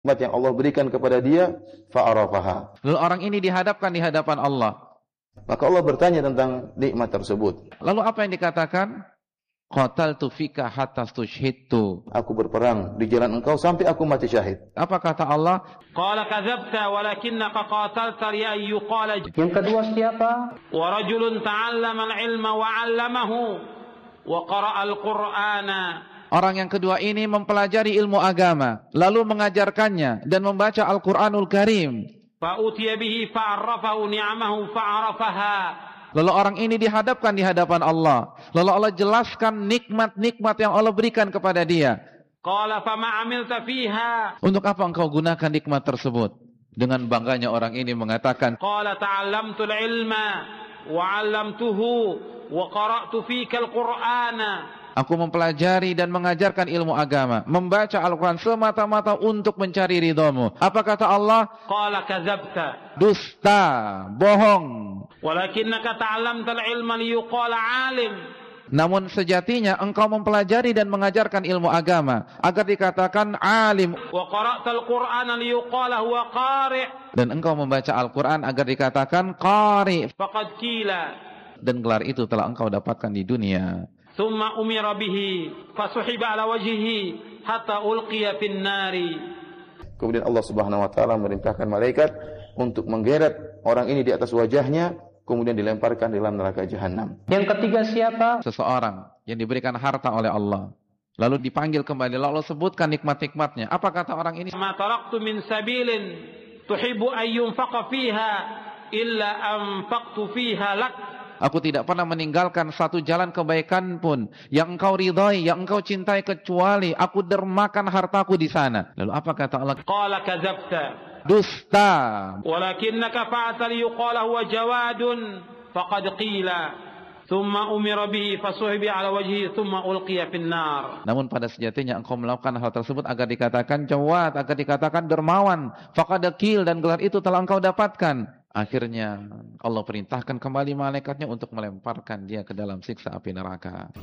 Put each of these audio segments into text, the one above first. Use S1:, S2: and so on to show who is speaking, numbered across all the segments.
S1: nikmat yang Allah berikan kepada dia, fa'arafaha.
S2: Lalu orang ini dihadapkan di hadapan Allah.
S1: Maka Allah bertanya tentang nikmat tersebut.
S2: Lalu apa yang dikatakan? Qataltu fika hatta stushhidtu.
S1: Aku berperang di jalan engkau sampai aku mati syahid.
S2: Apa kata Allah?
S3: Qala kadzabta walakinnaka qatalta ri'a yuqala.
S4: Yang kedua siapa?
S3: Wa rajulun ta'allama al-ilma wa 'allamahu wa qara'a al-Qur'ana.
S2: Orang yang kedua ini mempelajari ilmu agama, lalu mengajarkannya dan membaca Al-Qur'anul Karim.
S3: Fa'utiya bihi fa'arrafahu ni'amahu fa'arafaha.
S2: Lalu orang ini dihadapkan di hadapan Allah. Lalu Allah jelaskan nikmat-nikmat yang Allah berikan kepada dia.
S3: Qala fama 'amilta fiha.
S2: Untuk apa engkau gunakan nikmat tersebut? Dengan bangganya orang ini mengatakan,
S3: Qala ta'allamtul ilma wa 'allamtuhu wa qara'tu fika al-Qur'ana.
S2: aku mempelajari dan mengajarkan ilmu agama, membaca Al-Quran semata-mata untuk mencari ridhamu. Apa kata Allah?
S3: Qala kadzabta.
S2: Dusta, bohong.
S3: Walakinnaka ta'allamtal ilma liyuqala 'alim.
S2: Namun sejatinya engkau mempelajari dan mengajarkan ilmu agama agar dikatakan alim.
S3: Wa qara'tal Qur'ana liyuqala huwa qari'.
S2: Dan engkau membaca Al-Quran agar dikatakan qari'.
S3: Faqad qila.
S2: Dan gelar itu telah engkau dapatkan di dunia.
S3: Thumma umira bihi fasuhiba ala wajhihi hatta ulqiya fin nari.
S1: Kemudian Allah Subhanahu wa taala memerintahkan malaikat untuk menggeret orang ini di atas wajahnya, kemudian dilemparkan dalam neraka jahanam.
S4: Yang ketiga siapa?
S2: Seseorang yang diberikan harta oleh Allah, lalu dipanggil kembali, lalu Allah sebutkan nikmat-nikmatnya. Apa kata orang ini?
S3: Ma taraktu min sabilin tuhibbu an yunfaqa fiha illa anfaqtu fiha lak.
S2: Aku tidak pernah meninggalkan satu jalan kebaikan pun yang engkau ridhai, yang engkau cintai, kecuali aku dermakan hartaku di sana. Lalu apa kata Allah?
S3: Qala kadzabta.
S2: Dusta.
S3: Walakinnaka fa'ata liyuqala huwa jawadun faqad qila. Thumma umira bihi fasuhiba ala wajhihi thumma ulqiya fin nar.
S2: Namun pada sejatinya engkau melakukan hal tersebut agar dikatakan jawad, agar dikatakan dermawan, faqad qil, dan gelar itu telah engkau dapatkan. Akhirnya Allah perintahkan kembali malaikatnya untuk melemparkan dia ke dalam siksa api neraka.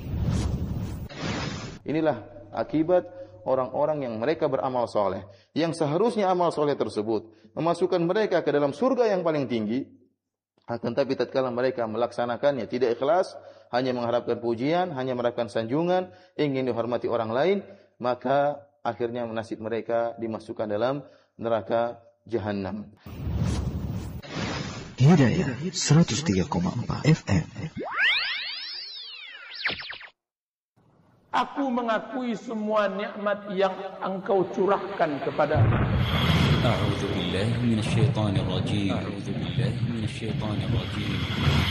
S1: Inilah akibat orang-orang yang mereka beramal soleh, yang seharusnya amal soleh tersebut memasukkan mereka ke dalam surga yang paling tinggi. Akan tapi tatkala mereka melaksanakannya tidak ikhlas, hanya mengharapkan pujian, hanya mengharapkan sanjungan, ingin dihormati orang lain, maka akhirnya nasib mereka dimasukkan dalam neraka jahanam.
S5: Hidayah 103,4 FM.
S6: Aku mengakui semua nikmat yang engkau curahkan kepada aku.
S7: A'udzu billahi minasyaitonir rajim.